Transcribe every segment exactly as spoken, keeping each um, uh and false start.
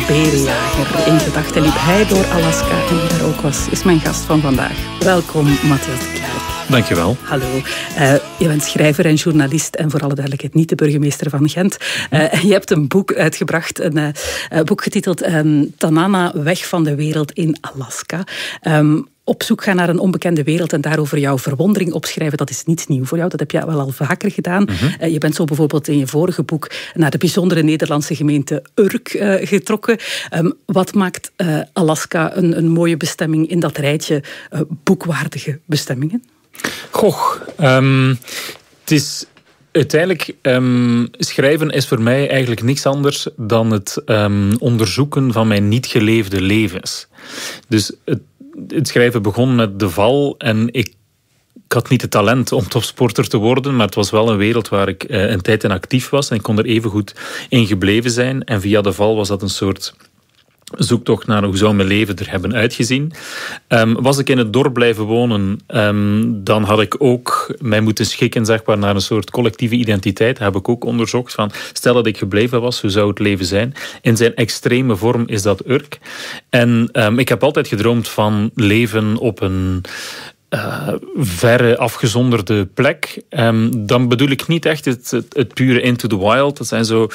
berenjager. In gedachten liep hij door Alaska en wie daar ook was, is mijn gast van vandaag. Welkom, Matthias de Klerk. Dankjewel. Hallo. Uh, je bent schrijver en journalist en voor alle duidelijkheid niet de burgemeester van Gent. Uh, je hebt een boek uitgebracht, een uh, boek getiteld um, Tanana, weg van de wereld in Alaska. Um, op zoek gaan naar een onbekende wereld en daarover jouw verwondering opschrijven, dat is niets nieuw voor jou. Dat heb je wel al vaker gedaan. Mm-hmm. Uh, je bent zo bijvoorbeeld in je vorige boek naar de bijzondere Nederlandse gemeente Urk uh, getrokken. Um, wat maakt uh, Alaska een, een mooie bestemming in dat rijtje uh, boekwaardige bestemmingen? Goh, um, het is... Uiteindelijk, um, schrijven is voor mij eigenlijk niks anders dan het um, onderzoeken van mijn niet geleefde levens. Dus het, het schrijven begon met de val en ik, ik had niet het talent om topsporter te worden, maar het was wel een wereld waar ik uh, een tijd in actief was en ik kon er even goed in gebleven zijn. En via de val was dat een soort zoektocht naar hoe zou mijn leven er hebben uitgezien. Um, was ik in het dorp blijven wonen, um, dan had ik ook mij moeten schikken zeg maar, naar een soort collectieve identiteit. Dat heb ik ook onderzocht. Van, stel dat ik gebleven was, hoe zou het leven zijn? In zijn extreme vorm is dat Urk. En um, ik heb altijd gedroomd van leven op een Uh, verre afgezonderde plek. Um, dan bedoel ik niet echt het, het, het pure into the wild. Dat zijn zo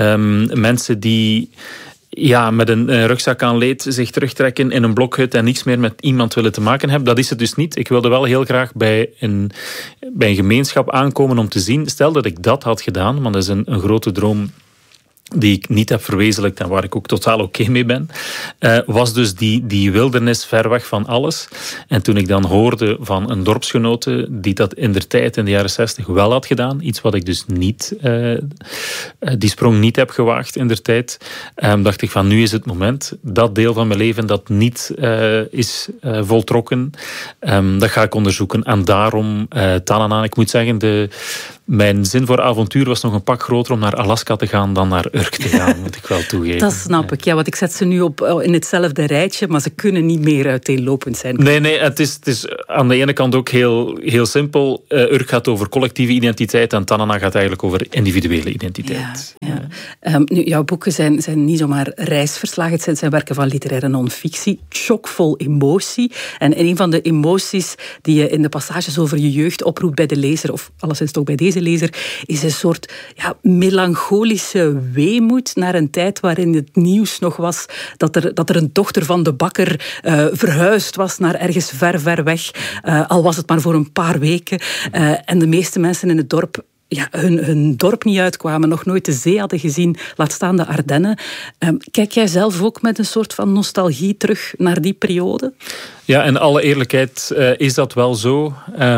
um, mensen die ja, met een, een rugzak aan leed zich terugtrekken in een blokhut en niets meer met iemand willen te maken hebben. Dat is het dus niet. Ik wilde wel heel graag bij een, bij een gemeenschap aankomen om te zien, stel dat ik dat had gedaan, want dat is een, een grote droom die ik niet heb verwezenlijkt en waar ik ook totaal oké mee ben, uh, was dus die, die wildernis ver weg van alles. En toen ik dan hoorde van een dorpsgenote die dat indertijd in de jaren zestig wel had gedaan, iets wat ik dus niet, uh, die sprong niet heb gewaagd indertijd, um, dacht ik van nu is het moment. Dat deel van mijn leven dat niet uh, is uh, voltrokken, um, dat ga ik onderzoeken. En daarom uh, Tanana. Ik moet zeggen, de mijn zin voor avontuur was nog een pak groter om naar Alaska te gaan dan naar Urk te gaan, moet ik wel toegeven. Dat snap ik, ja, want ik zet ze nu op in hetzelfde rijtje, maar ze kunnen niet meer uiteenlopend zijn. Nee, nee, het is, het is aan de ene kant ook heel, heel simpel. Uh, Urk gaat over collectieve identiteit en Tanana gaat eigenlijk over individuele identiteit. Ja, ja. Um, nu, jouw boeken zijn, zijn niet zomaar reisverslagen, het zijn, zijn werken van literaire non-fictie, chockvol emotie. En een van de emoties die je in de passages over je jeugd oproept bij de lezer, of alleszins toch bij deze lezer, is een soort ja, melancholische weemoed naar een tijd waarin het nieuws nog was dat er, dat er een dochter van de bakker uh, verhuisd was naar ergens ver, ver weg. Uh, al was het maar voor een paar weken. Uh, en de meeste mensen in het dorp ja, hun, hun dorp niet uitkwamen, nog nooit de zee hadden gezien, laat staan de Ardennen. Um, kijk jij zelf ook met een soort van nostalgie terug naar die periode? Ja, in alle eerlijkheid uh, is dat wel zo.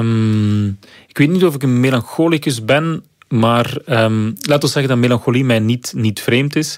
Um, ik weet niet of ik een melancholicus ben, maar um, laten we zeggen dat melancholie mij niet, niet vreemd is.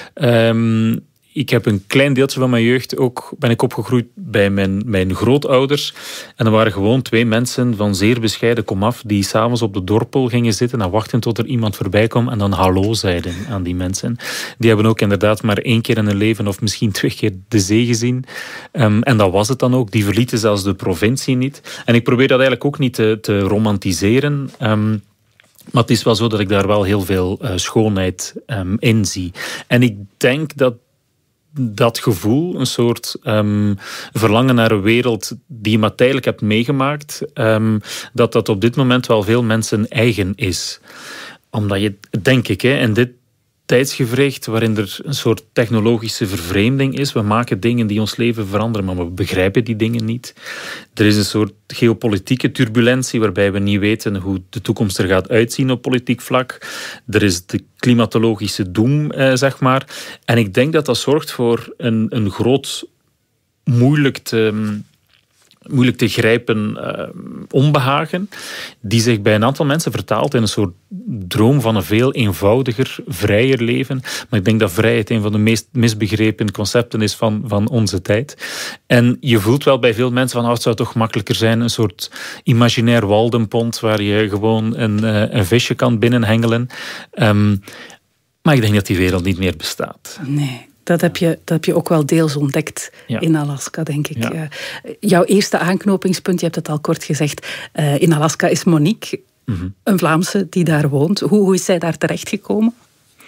Um, Ik heb een klein deeltje van mijn jeugd ook, ben ik opgegroeid bij mijn, mijn grootouders. En er waren gewoon twee mensen van zeer bescheiden komaf die s'avonds op de dorpel gingen zitten en wachten tot er iemand voorbij kwam en dan hallo zeiden aan die mensen. Die hebben ook inderdaad maar één keer in hun leven of misschien twee keer de zee gezien. Um, en dat was het dan ook. Die verlieten zelfs de provincie niet. En ik probeer dat eigenlijk ook niet te, te romantiseren. Um, Maar het is wel zo dat ik daar wel heel veel uh, schoonheid um, in zie. En ik denk dat dat gevoel, een soort um, verlangen naar een wereld die je maar tijdelijk hebt meegemaakt, um, dat dat op dit moment wel veel mensen eigen is. Omdat je, denk ik, hè, in dit tijdsgewricht waarin er een soort technologische vervreemding is. We maken dingen die ons leven veranderen, maar we begrijpen die dingen niet. Er is een soort geopolitieke turbulentie waarbij we niet weten hoe de toekomst er gaat uitzien op politiek vlak. Er is de klimatologische doem, eh, zeg maar. En ik denk dat dat zorgt voor een, een groot, moeilijk te... moeilijk te grijpen uh, onbehagen, die zich bij een aantal mensen vertaalt in een soort droom van een veel eenvoudiger, vrijer leven. Maar ik denk dat vrijheid een van de meest misbegrepen concepten is van, van onze tijd. En je voelt wel bij veel mensen van, oh, het zou toch makkelijker zijn, een soort imaginair Waldenpond waar je gewoon een, uh, een visje kan binnenhengelen. Um, maar ik denk dat die wereld niet meer bestaat. Nee. Dat heb, je, dat heb je ook wel deels ontdekt ja. in Alaska, denk ik. Ja. Uh, jouw eerste aanknopingspunt, je hebt het al kort gezegd, uh, in Alaska is Monique, mm-hmm. een Vlaamse die daar woont. Hoe, hoe is zij daar terechtgekomen?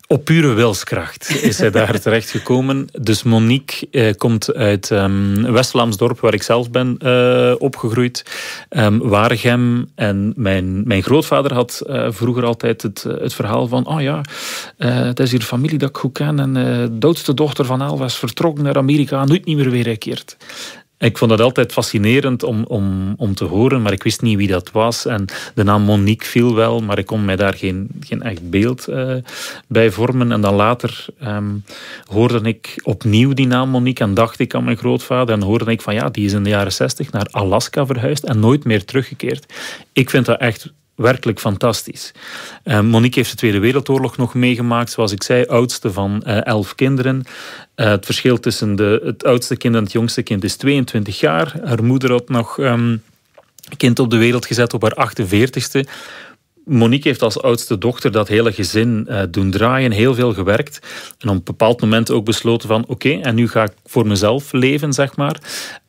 Op pure wilskracht is zij daar terechtgekomen. Dus Monique eh, komt uit um, West-Vlaams dorp, waar ik zelf ben uh, opgegroeid. Um, Waregem. En mijn, mijn grootvader had uh, vroeger altijd het, het verhaal van... Oh ja, uh, het is hier een familie dat ik goed ken. En uh, de oudste dochter van Elva is vertrokken naar Amerika en nooit niet meer weergekeerd. Ik vond dat altijd fascinerend om, om, om te horen, maar ik wist niet wie dat was. En de naam Monique viel wel, maar ik kon mij daar geen, geen echt beeld uh, bij vormen. En dan later um, hoorde ik opnieuw die naam Monique en dacht ik aan mijn grootvader. En hoorde ik van ja, die is in de jaren zestig naar Alaska verhuisd en nooit meer teruggekeerd. Ik vind dat echt... werkelijk fantastisch. Uh, Monique heeft de Tweede Wereldoorlog nog meegemaakt. Zoals ik zei, oudste van uh, elf kinderen. Uh, het verschil tussen de, het oudste kind en het jongste kind is tweeëntwintig jaar. Haar moeder had nog um, een kind op de wereld gezet op haar achtenveertigste. Monique heeft als oudste dochter dat hele gezin uh, doen draaien, heel veel gewerkt. En op een bepaald moment ook besloten van oké, okay, en nu ga ik voor mezelf leven, zeg maar.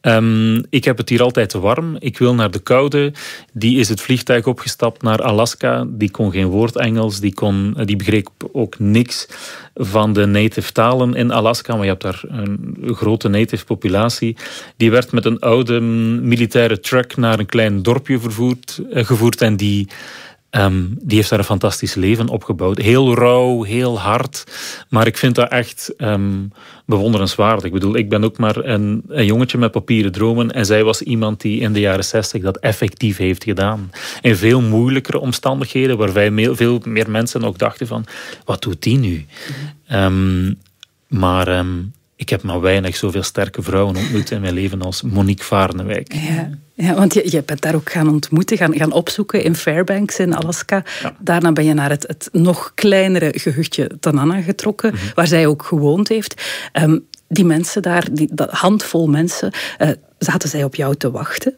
Um, ik heb het hier altijd te warm. Ik wil naar de koude. Die is het vliegtuig opgestapt naar Alaska. Die kon geen woord Engels. Die, kon, die begreep ook niks van de native talen in Alaska. Maar je hebt daar een grote native populatie. Die werd met een oude militaire truck naar een klein dorpje vervoerd, uh, gevoerd. En die... Um, die heeft daar een fantastisch leven opgebouwd. Heel rauw, heel hard. Maar ik vind dat echt um, bewonderenswaardig. Ik bedoel, ik ben ook maar een, een jongetje met papieren dromen. En zij was iemand die in de jaren zestig dat effectief heeft gedaan. In veel moeilijkere omstandigheden, waarbij veel meer mensen ook dachten van, wat doet die nu? Mm-hmm. Um, maar... Um, ik heb maar weinig zoveel sterke vrouwen ontmoet in mijn leven als Monique Vaarnewijk. Ja, ja, want je, je bent daar ook gaan ontmoeten, gaan, gaan opzoeken in Fairbanks in Alaska. Ja. Daarna ben je naar het, het nog kleinere gehuchtje Tanana getrokken, mm-hmm. waar zij ook gewoond heeft. Um, die mensen daar, die dat handvol mensen, uh, zaten zij op jou te wachten?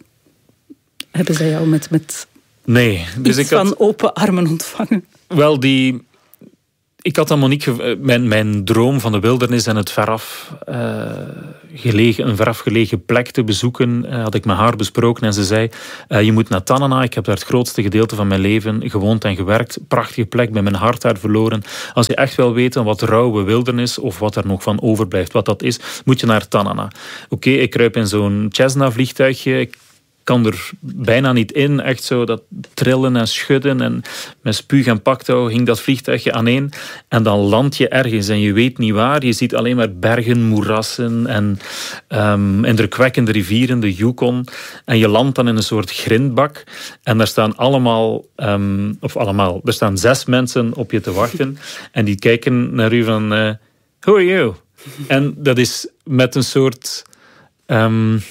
Hebben zij jou met, met nee, dus iets ik had... van open armen ontvangen? Wel, die... Ik had aan Monique, mijn, mijn droom van de wildernis en het veraf, uh, gelegen, een veraf gelegen plek te bezoeken, uh, had ik met haar besproken. En ze zei, uh, je moet naar Tanana, ik heb daar het grootste gedeelte van mijn leven gewoond en gewerkt. Prachtige plek, ben mijn hart daar verloren. Als je echt wil weten wat rauwe wildernis, of wat er nog van overblijft, wat dat is, moet je naar Tanana. Oké, okay, ik kruip in zo'n Cessna-vliegtuigje, ik kan er bijna niet in, echt zo dat trillen en schudden en met spuug en paktouw hing dat vliegtuigje aaneen en dan land je ergens en je weet niet waar, je ziet alleen maar bergen, moerassen en um, indrukwekkende rivieren, de Yukon, en je landt dan in een soort grindbak en daar staan allemaal, um, of allemaal, er staan zes mensen op je te wachten en die kijken naar u van uh, who are you? En dat is met een soort... Um,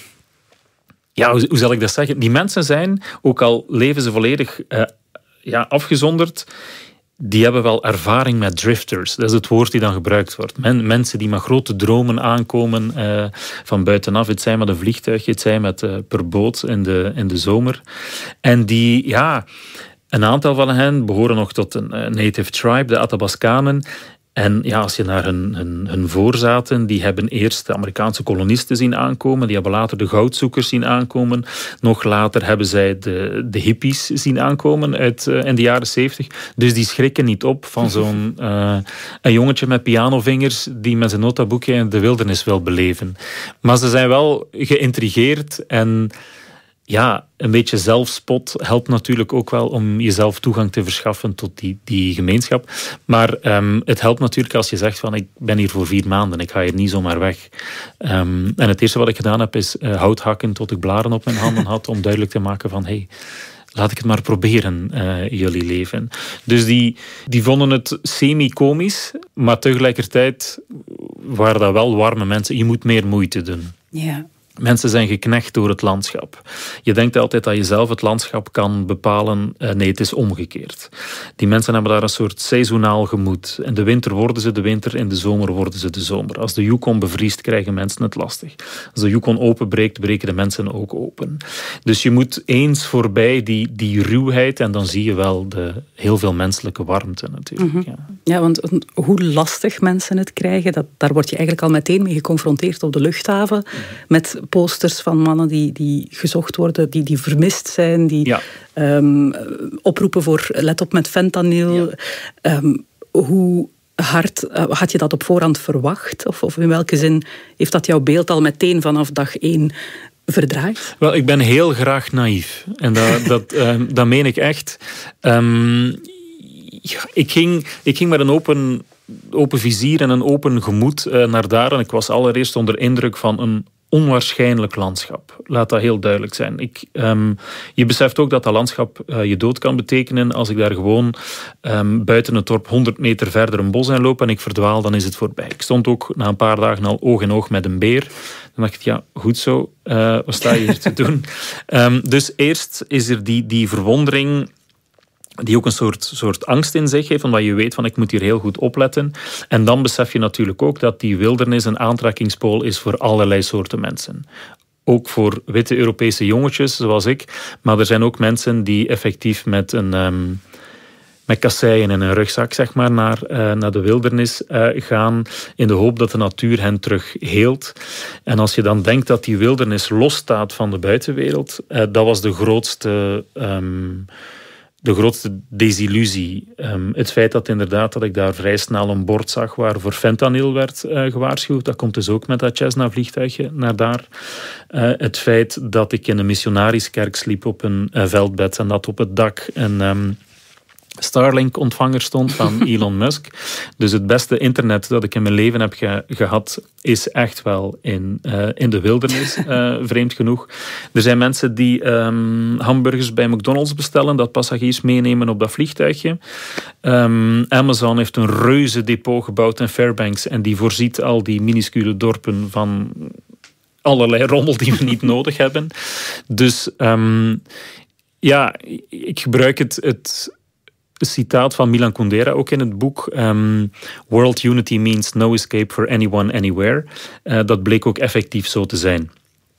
Ja, hoe, hoe zal ik dat zeggen? Die mensen zijn, ook al leven ze volledig uh, ja, afgezonderd, die hebben wel ervaring met drifters. Dat is het woord die dan gebruikt wordt. Men, mensen die met grote dromen aankomen uh, van buitenaf. Het zijn met een vliegtuig, het zijn met, uh, per boot in de, in de zomer. En die, ja, een aantal van hen behoren nog tot een uh, native tribe, de Athabascanen. En ja, als je naar hun, hun, hun voorzaten, die hebben eerst de Amerikaanse kolonisten zien aankomen, die hebben later de goudzoekers zien aankomen, nog later hebben zij de, de hippies zien aankomen uit, uh, in de jaren zeventig. Dus die schrikken niet op van zo'n uh, een jongetje met pianovingers die met zijn notaboekje in de wildernis wil beleven. Maar ze zijn wel geïntrigeerd en ja, een beetje zelfspot helpt natuurlijk ook wel om jezelf toegang te verschaffen tot die, die gemeenschap. Maar um, het helpt natuurlijk als je zegt van ik ben hier voor vier maanden, ik ga hier niet zomaar weg. Um, en het eerste wat ik gedaan heb is uh, hout hakken tot ik blaren op mijn handen had om duidelijk te maken van hey, laat ik het maar proberen, uh, jullie leven. Dus die, die vonden het semi-komisch, maar tegelijkertijd waren dat wel warme mensen. Je moet meer moeite doen. Ja. Mensen zijn geknecht door het landschap. Je denkt altijd dat je zelf het landschap kan bepalen. Uh, nee, het is omgekeerd. Die mensen hebben daar een soort seizoenaal gemoed. In de winter worden ze de winter, in de zomer worden ze de zomer. Als de Yukon bevriest, krijgen mensen het lastig. Als de Yukon openbreekt, breken de mensen ook open. Dus je moet eens voorbij die, die ruwheid en dan zie je wel de heel veel menselijke warmte natuurlijk. Mm-hmm. Ja. Ja, want hoe lastig mensen het krijgen, dat, daar word je eigenlijk al meteen mee geconfronteerd op de luchthaven. Mm-hmm. Met posters van mannen die, die gezocht worden, die, die vermist zijn, die ja. um, oproepen voor let op met fentanyl. Ja. Um, hoe hard, uh, had je dat op voorhand verwacht? Of, of in welke zin heeft dat jouw beeld al meteen vanaf dag één verdraaid? Wel, ik ben heel graag naïef. En dat, dat, uh, dat meen ik echt. Um, ja, ik, ging, ik ging met een open, open vizier en een open gemoed uh, naar daar. En ik was allereerst onder indruk van een onwaarschijnlijk landschap. Laat dat heel duidelijk zijn. Ik, um, je beseft ook dat dat landschap uh, je dood kan betekenen. Als ik daar gewoon um, buiten het dorp honderd meter verder een bos in loop en ik verdwaal, dan is het voorbij. Ik stond ook na een paar dagen al oog in oog met een beer. Dan dacht ik, ja, goed zo. Uh, wat sta je hier te doen? Um, dus eerst is er die, die verwondering, die ook een soort, soort angst in zich heeft, omdat je weet van ik moet hier heel goed opletten. En dan besef je natuurlijk ook dat die wildernis een aantrekkingspool is voor allerlei soorten mensen. Ook voor witte Europese jongetjes, zoals ik. Maar er zijn ook mensen die effectief met een um, met kasseien in een rugzak zeg maar, naar, uh, naar de wildernis uh, gaan, in de hoop dat de natuur hen terug heelt. En als je dan denkt dat die wildernis losstaat van de buitenwereld, uh, dat was de grootste Um, De grootste desillusie. Um, het feit dat inderdaad dat ik daar vrij snel een bord zag waar voor fentanyl werd uh, gewaarschuwd. Dat komt dus ook met dat Cessna-vliegtuigje naar daar. Uh, het feit dat ik in een missionariskerk sliep op een uh, veldbed en dat op het dak een Um, Starlink-ontvanger stond van Elon Musk. Dus het beste internet dat ik in mijn leven heb ge- gehad, is echt wel in, uh, in de wildernis, uh, vreemd genoeg. Er zijn mensen die um, hamburgers bij McDonald's bestellen, dat passagiers meenemen op dat vliegtuigje. Um, Amazon heeft een reuze depot gebouwd in Fairbanks en die voorziet al die minuscule dorpen van allerlei rommel die we niet nodig hebben. Dus um, ja, ik gebruik het... het Een citaat van Milan Kundera, ook in het boek. Um, World unity means no escape for anyone, anywhere. Uh, dat bleek ook effectief zo te zijn.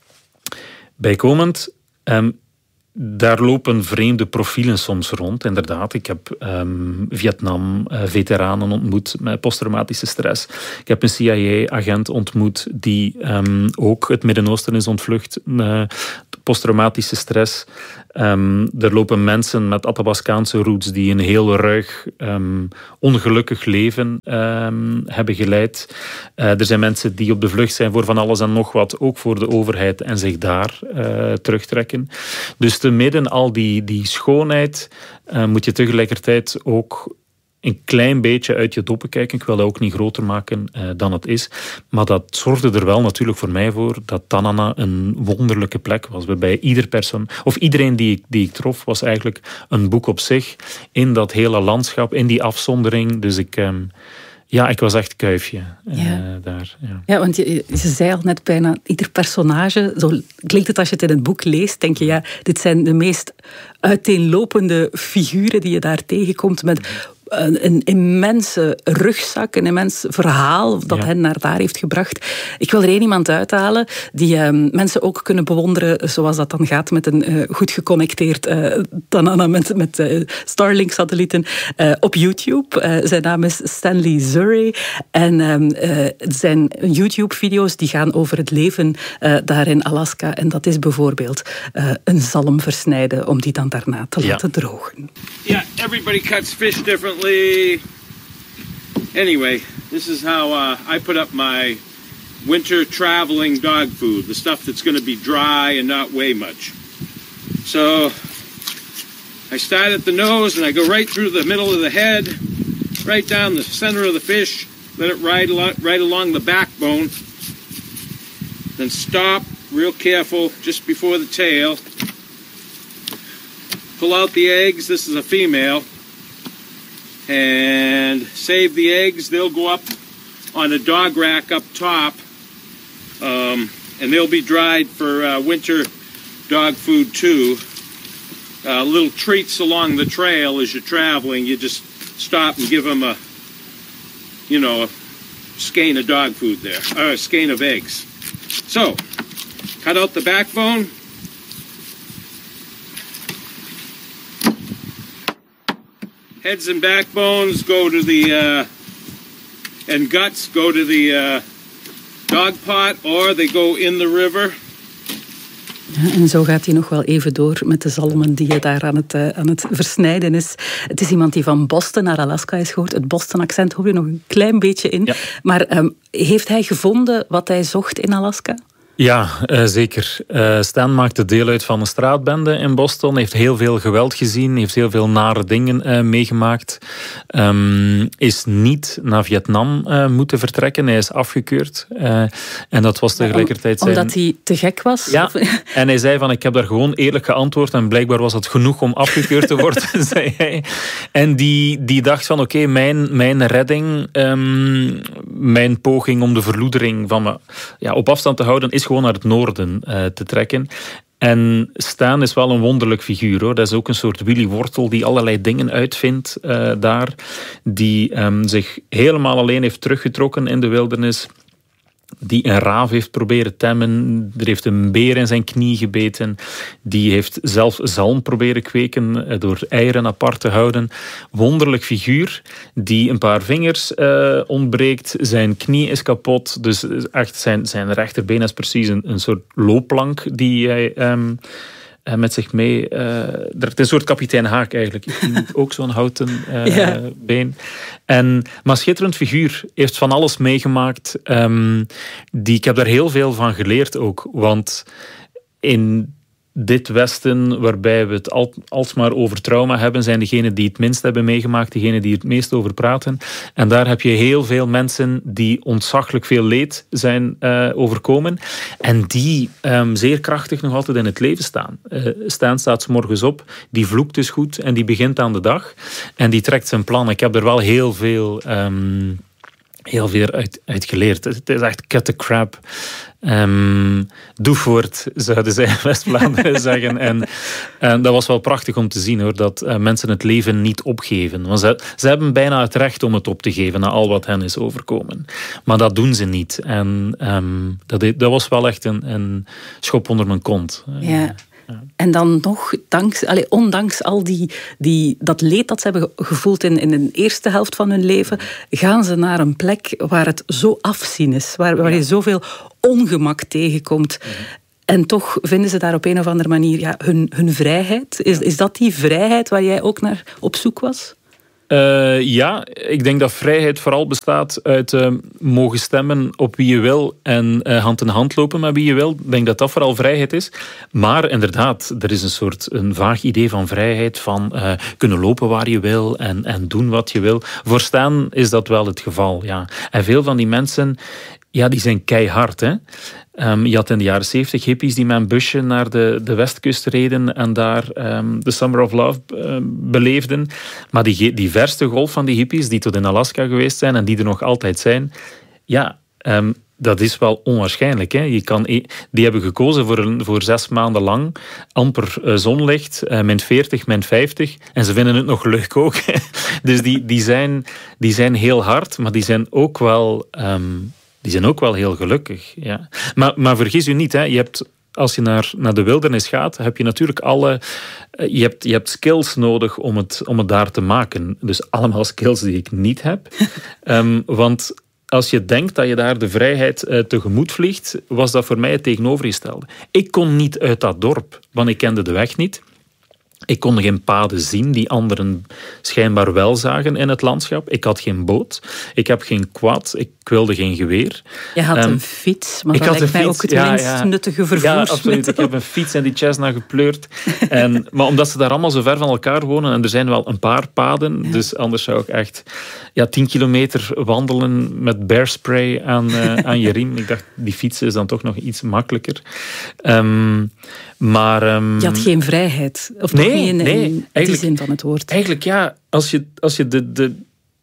Bijkomend, um, daar lopen vreemde profielen soms rond, inderdaad. Ik heb um, Vietnam-veteranen ontmoet met posttraumatische stress. Ik heb een C I A-agent ontmoet die um, ook het Midden-Oosten is ontvlucht. Uh, posttraumatische stress. Um, er lopen mensen met Athabascaanse roots die een heel ruig, um, ongelukkig leven um, hebben geleid. Uh, er zijn mensen die op de vlucht zijn voor van alles en nog wat, ook voor de overheid, en zich daar uh, terugtrekken. Dus te midden al die, die schoonheid uh, moet je tegelijkertijd ook een klein beetje uit je doppen kijken. Ik wil dat ook niet groter maken uh, dan het is. Maar dat zorgde er wel natuurlijk voor mij voor dat Tanana een wonderlijke plek was. Waarbij ieder persoon, of iedereen die ik, die ik trof, was eigenlijk een boek op zich. In dat hele landschap, in die afzondering. Dus ik... Um, Ja, ik was echt kuifje uh, ja. daar. Ja. ja, want je, je zei al net bijna ieder personage, zo klinkt het als je het in het boek leest, denk je, ja, dit zijn de meest uiteenlopende figuren die je daar tegenkomt met een, een immense rugzak, een immens verhaal dat ja. hen naar daar heeft gebracht. Ik wil er één iemand uithalen die um, mensen ook kunnen bewonderen zoals dat dan gaat met een uh, goed geconnecteerd uh, Tanana met, met uh, Starlink-satellieten uh, op YouTube. Uh, zijn naam is Stanley Zurry en um, uh, zijn YouTube-video's die gaan over het leven uh, daar in Alaska en dat is bijvoorbeeld uh, een zalm versnijden om die dan daarna te ja. laten drogen. Yeah, everybody cuts fish differently. Anyway, this is how uh, I put up my winter traveling dog food, the stuff that's going to be dry and not weigh much. So I start at the nose and I go right through the middle of the head, right down the center of the fish, let it ride right along the backbone, then stop real careful just before the tail. Pull out the eggs, this is a female, and save the eggs. They'll go up on a dog rack up top, um, and they'll be dried for uh, winter dog food too. Uh, little treats along the trail as you're traveling. You just stop and give them a, you know, a skein of dog food there, or a skein of eggs. So, cut out the backbone. Heads and backbones go to the, uh, and guts go to the uh, dog pot, or they go in the river. Ja, en zo gaat hij nog wel even door met de zalmen die hij daar aan het, uh, aan het versnijden is. Het is iemand die van Boston naar Alaska is gehoord. Het Boston-accent hoor je nog een klein beetje in. Ja. Maar um, heeft hij gevonden wat hij zocht in Alaska? Ja, uh, zeker. Uh, Stan maakte deel uit van een straatbende in Boston. Heeft heel veel geweld gezien. Heeft heel veel nare dingen uh, meegemaakt. Um, is niet naar Vietnam uh, moeten vertrekken. Hij is afgekeurd. Uh, en dat was tegelijkertijd Om, zijn... Omdat hij te gek was? Ja, en hij zei van ik heb daar gewoon eerlijk geantwoord. En blijkbaar was het genoeg om afgekeurd te worden, zei hij. En die, die dacht van oké, okay, mijn, mijn redding, um, mijn poging om de verloedering van me ja, op afstand te houden, is gewoon naar het noorden uh, te trekken. En Stan is wel een wonderlijk figuur, hoor. Dat is ook een soort Willy Wortel die allerlei dingen uitvindt uh, daar. Die um, zich helemaal alleen heeft teruggetrokken in de wildernis. Die een raaf heeft proberen temmen. Er heeft een beer in zijn knie gebeten. Die heeft zelf zalm proberen kweken door eieren apart te houden. Wonderlijk figuur die een paar vingers uh, ontbreekt. Zijn knie is kapot. Dus echt zijn, zijn rechterbeen is precies een, een soort loopplank die hij... Um, Uh, met zich mee. Uh, het is een soort kapitein Haak eigenlijk. Die moet ook zo'n houten uh, ja. been. En, maar schitterend figuur. Heeft van alles meegemaakt. Um, die, ik heb daar heel veel van geleerd ook. Want in dit Westen, waarbij we het al, alsmaar over trauma hebben, zijn degenen die het minst hebben meegemaakt, degenen die het meest over praten. En daar heb je heel veel mensen die ontzaglijk veel leed zijn uh, overkomen. En die um, zeer krachtig nog altijd in het leven staan. Uh, Stan staat 's morgens op, die vloekt dus goed en die begint aan de dag. En die trekt zijn plan. Ik heb er wel heel veel... Um, heel veel uit, uit geleerd. Het is echt cut the crap. Um, doe voort, zouden zij in West-Vlaanderen zeggen. En, en dat was wel prachtig om te zien, hoor, dat uh, mensen het leven niet opgeven. Want ze, ze hebben bijna het recht om het op te geven na al wat hen is overkomen. Maar dat doen ze niet. En um, dat, dat was wel echt een, een schop onder mijn kont. Ja. En dan nog, danks, allez, ondanks al die, die, dat leed dat ze hebben gevoeld in, in de eerste helft van hun leven, gaan ze naar een plek waar het zo afzien is. Waar, waar je zoveel ongemak tegenkomt. Mm-hmm. En toch vinden ze daar op een of andere manier ja, hun, hun vrijheid. Is, is dat die vrijheid waar jij ook naar op zoek was? Uh, ja, ik denk dat vrijheid vooral bestaat uit uh, mogen stemmen op wie je wil en uh, hand in hand lopen met wie je wil. Ik denk dat dat vooral vrijheid is. Maar inderdaad, er is een soort een vaag idee van vrijheid, van uh, kunnen lopen waar je wil en, en doen wat je wil. Voor Stan is dat wel het geval, ja. En veel van die mensen, ja, die zijn keihard, hè. Um, je had in de jaren zeventig hippies die met een busje naar de, de westkust reden en daar um, de Summer of Love uh, beleefden. Maar die, die verste golf van die hippies die tot in Alaska geweest zijn en die er nog altijd zijn, ja, um, dat is wel onwaarschijnlijk. Hè? Je kan, die hebben gekozen voor, een, voor zes maanden lang amper uh, zonlicht, uh, min veertig, min vijftig. En ze vinden het nog leuk ook. Dus die, die, zijn, die zijn heel hard, maar die zijn ook wel... Um, Die zijn ook wel heel gelukkig. Ja. Maar, maar vergis u niet, hè. Je hebt, als je naar, naar de wildernis gaat, heb je natuurlijk alle... Je hebt, je hebt skills nodig om het, om het daar te maken. Dus allemaal skills die ik niet heb. um, want als je denkt dat je daar de vrijheid uh, tegemoet vliegt, was dat voor mij het tegenovergestelde. Ik kon niet uit dat dorp, want ik kende de weg niet. Ik kon geen paden zien die anderen schijnbaar wel zagen in het landschap. Ik had geen boot. Ik heb geen quad. Ik wilde geen geweer. Je had um, een fiets, maar dat lijkt mij ook het ja, minst ja. nuttige vervoersmiddel. Ja, absoluut. Ik heb een fiets en die Cessna gepleurd. En, maar omdat ze daar allemaal zo ver van elkaar wonen, en er zijn wel een paar paden, ja. Dus anders zou ik echt ja, tien kilometer wandelen met bearspray aan, uh, aan je riem. Ik dacht, die fietsen is dan toch nog iets makkelijker. Um, maar... Um, je had geen vrijheid. Of nee, toch niet in, nee, in die zin van het woord. Eigenlijk ja, als je, als je de... de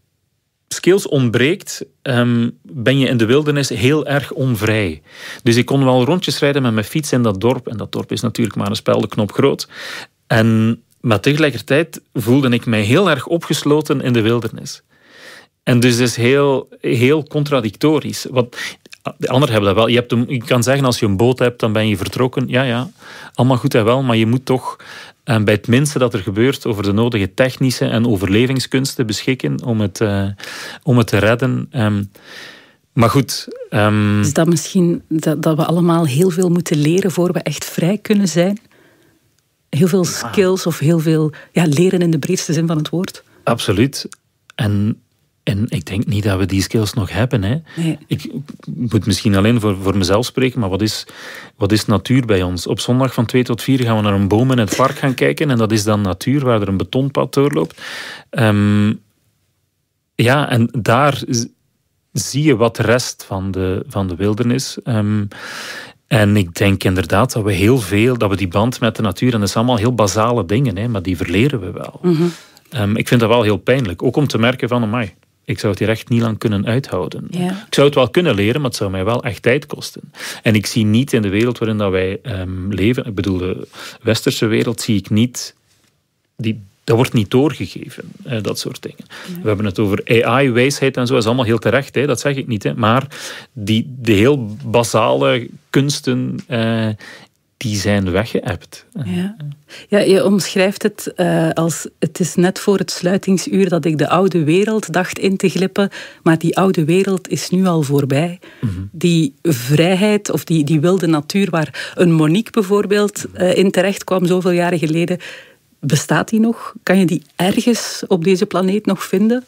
skills ontbreekt, um, ben je in de wildernis heel erg onvrij. Dus ik kon wel rondjes rijden met mijn fiets in dat dorp. En dat dorp is natuurlijk maar een speldenknop groot. En, maar tegelijkertijd voelde ik mij heel erg opgesloten in de wildernis. En dus het is heel, heel contradictorisch. Wat, de anderen hebben dat wel. Je, hebt een, je kan zeggen, als je een boot hebt, dan ben je vertrokken. Ja, ja, allemaal goed en wel. Maar je moet toch um, bij het minste dat er gebeurt over de nodige technische en overlevingskunsten beschikken om het, uh, om het te redden. Um, Maar goed... Um... Is dat misschien dat, dat we allemaal heel veel moeten leren voor we echt vrij kunnen zijn? Heel veel skills of heel veel ja, leren in de breedste zin van het woord? Absoluut. En, en ik denk niet dat we die skills nog hebben. Hè. Nee. Ik moet misschien alleen voor, voor mezelf spreken, maar wat is, wat is natuur bij ons? Op zondag van twee tot vier gaan we naar een boom in het park gaan kijken en dat is dan natuur, waar er een betonpad doorloopt. Um, ja, en daar zie je wat rest van de, van de wildernis. Um, en ik denk inderdaad dat we heel veel, dat we die band met de natuur, en dat zijn allemaal heel basale dingen, hè, maar die verleren we wel. Mm-hmm. Um, ik vind dat wel heel pijnlijk. Ook om te merken van, amai, ik zou het hier echt niet lang kunnen uithouden. Ja. Ik zou het wel kunnen leren, maar het zou mij wel echt tijd kosten. En ik zie niet in de wereld waarin dat wij um, leven, ik bedoel de westerse wereld, zie ik niet... Die, dat wordt niet doorgegeven, uh, dat soort dingen. Ja. We hebben het over A I, wijsheid en zo, dat is allemaal heel terecht, hè, dat zeg ik niet. Hè, maar die, de heel basale kunsten... Uh, die zijn weggeëpt. Ja. Ja, je omschrijft het uh, als... Het is net voor het sluitingsuur dat ik de oude wereld dacht in te glippen, maar die oude wereld is nu al voorbij. Mm-hmm. Die vrijheid, of die, die wilde natuur, waar een Monique bijvoorbeeld uh, in terecht kwam zoveel jaren geleden, bestaat die nog? Kan je die ergens op deze planeet nog vinden?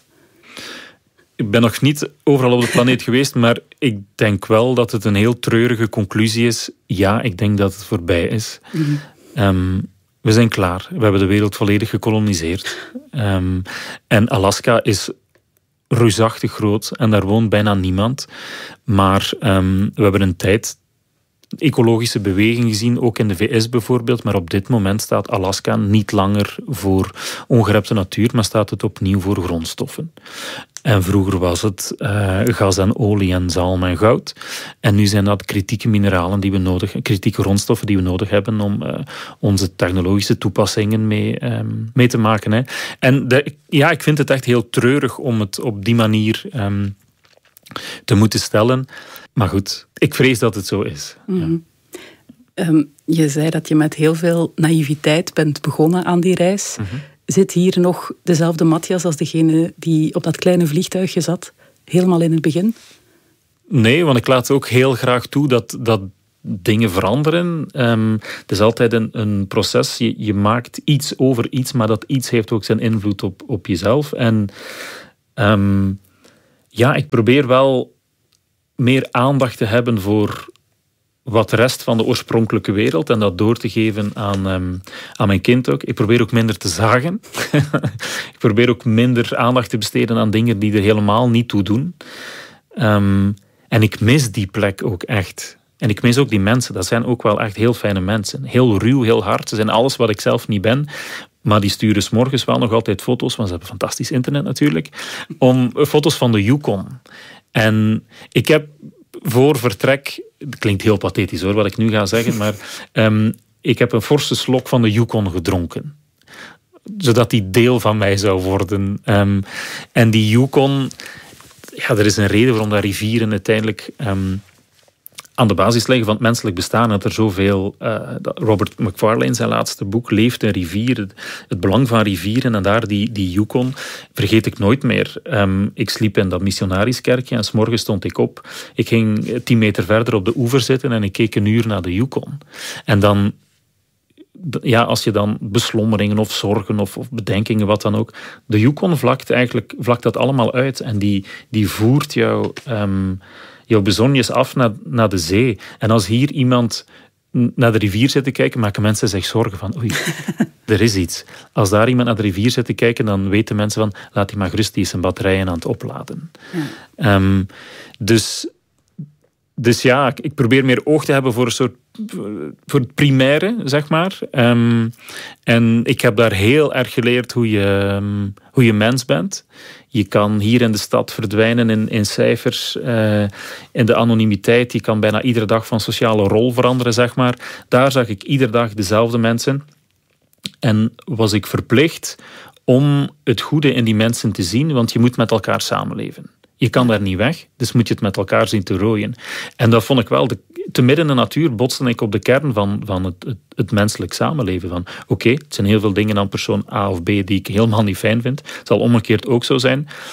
Ik ben nog niet overal op de planeet geweest, maar ik denk wel dat het een heel treurige conclusie is. Ja, ik denk dat het voorbij is. Mm-hmm. Um, we zijn klaar. We hebben de wereld volledig gekoloniseerd. Um, en Alaska is reusachtig groot en daar woont bijna niemand. Maar um, we hebben een tijd ecologische beweging gezien, ook in de V S bijvoorbeeld, maar op dit moment staat Alaska niet langer voor ongerepte natuur, maar staat het opnieuw voor grondstoffen. En vroeger was het uh, gas en olie en zalm en goud. En nu zijn dat kritieke mineralen die we nodig, kritieke grondstoffen die we nodig hebben om uh, onze technologische toepassingen mee, um, mee te maken. Hè. En de, ja, ik vind het echt heel treurig om het op die manier um, te moeten stellen. Maar goed, ik vrees dat het zo is. Mm-hmm. Ja. Um, je zei dat je met heel veel naïviteit bent begonnen aan die reis. Mm-hmm. Zit hier nog dezelfde Matthias als degene die op dat kleine vliegtuigje zat, helemaal in het begin? Nee, want ik laat ook heel graag toe dat, dat dingen veranderen. Um, het is altijd een, een proces. Je, je maakt iets over iets, maar dat iets heeft ook zijn invloed op, op jezelf. En um, ja, ik probeer wel meer aandacht te hebben voor wat rest van de oorspronkelijke wereld en dat door te geven aan, um, aan mijn kind ook. Ik probeer ook minder te zagen. Ik probeer ook minder aandacht te besteden aan dingen die er helemaal niet toe doen. Um, en ik mis die plek ook echt. En ik mis ook die mensen. Dat zijn ook wel echt heel fijne mensen. Heel ruw, heel hard. Ze zijn alles wat ik zelf niet ben. Maar die sturen 's morgens wel nog altijd foto's, want ze hebben fantastisch internet natuurlijk, om foto's van de Yukon. En ik heb voor vertrek, het klinkt heel pathetisch hoor, wat ik nu ga zeggen, maar um, ik heb een forse slok van de Yukon gedronken. Zodat die deel van mij zou worden. Um, en die Yukon, ja, er is een reden waarom dat rivieren uiteindelijk um, aan de basis liggen van het menselijk bestaan. Dat er zoveel, uh, Robert Macfarlane, zijn laatste boek, Leeft een rivier, het, het belang van rivieren en daar die, die Yukon, vergeet ik nooit meer. Um, ik sliep in dat missionariskerkje en 's morgens stond ik op. Ik ging tien meter verder op de oever zitten en ik keek een uur naar de Yukon. En dan, ja, als je dan beslommeringen of zorgen of, of bedenkingen, wat dan ook, de Yukon vlakt eigenlijk vlakt dat allemaal uit en die, die voert jou... Um, jouw bezonjes af naar, naar de zee. En als hier iemand naar de rivier zit te kijken, maken mensen zich zorgen van oei, er is iets. Als daar iemand naar de rivier zit te kijken, dan weten mensen van laat die maar gerust, die zijn batterijen aan het opladen. Ja. Um, dus, dus ja, ik probeer meer oog te hebben voor een soort voor het primaire, zeg maar. Um, en ik heb daar heel erg geleerd hoe je, um, hoe je mens bent. Je kan hier in de stad verdwijnen in, in cijfers, uh, in de anonimiteit. Je kan bijna iedere dag van sociale rol veranderen, zeg maar. Daar zag ik iedere dag dezelfde mensen. En was ik verplicht om het goede in die mensen te zien, want je moet met elkaar samenleven. Je kan daar niet weg, dus moet je het met elkaar zien te rooien. En dat vond ik wel, de, te midden in de natuur botste ik op de kern van, van het, het, het menselijk samenleven. Van oké, okay, het zijn heel veel dingen aan persoon A of B die ik helemaal niet fijn vind. Het zal omgekeerd ook zo zijn.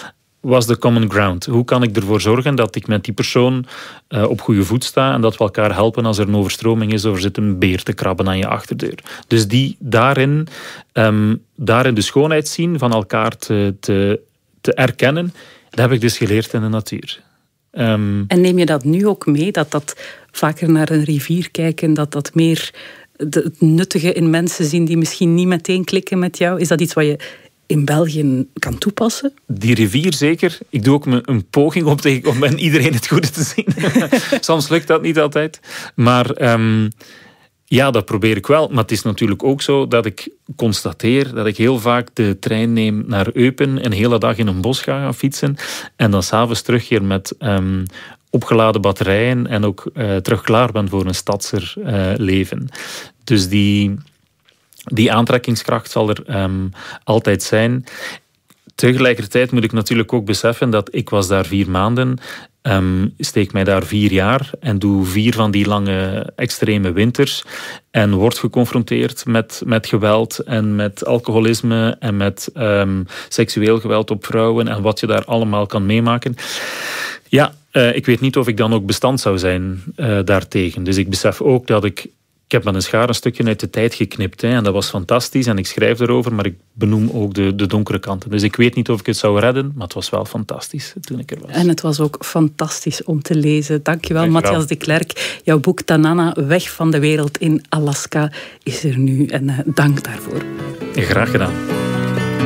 was de common ground? Hoe kan ik ervoor zorgen dat ik met die persoon uh, op goede voet sta en dat we elkaar helpen als er een overstroming is of er zit een beer te krabben aan je achterdeur? Dus die daarin, um, daarin de schoonheid zien van elkaar te, te, te erkennen, dat heb ik dus geleerd in de natuur. Um, en neem je dat nu ook mee, dat dat vaker naar een rivier kijken, dat dat meer het nuttige in mensen zien die misschien niet meteen klikken met jou? Is dat iets wat je in België kan toepassen? Die rivier zeker. Ik doe ook een poging om, tegen, om bij iedereen het goede te zien. Soms lukt dat niet altijd. Maar um, ja, dat probeer ik wel. Maar het is natuurlijk ook zo dat ik constateer dat ik heel vaak de trein neem naar Eupen en een hele dag in een bos ga gaan fietsen. En dan 's avonds terugkeer met um, opgeladen batterijen en ook uh, terug klaar ben voor een stadser uh, leven. Dus die... Die aantrekkingskracht zal er um, altijd zijn. Tegelijkertijd moet ik natuurlijk ook beseffen dat ik was daar vier maanden, um, steek mij daar vier jaar en doe vier van die lange extreme winters en word geconfronteerd met, met geweld en met alcoholisme en met um, seksueel geweld op vrouwen en wat je daar allemaal kan meemaken. Ja, uh, ik weet niet of ik dan ook bestand zou zijn uh, daartegen. Dus ik besef ook dat ik Ik heb met een schaar een stukje uit de tijd geknipt. Hè, en dat was fantastisch. En ik schrijf erover, maar ik benoem ook de, de donkere kanten. Dus ik weet niet of ik het zou redden, maar het was wel fantastisch toen ik er was. En het was ook fantastisch om te lezen. Dankjewel, Matthias de Klerk. Jouw boek Tanana, Weg van de wereld in Alaska, is er nu. En uh, dank daarvoor. Graag gedaan.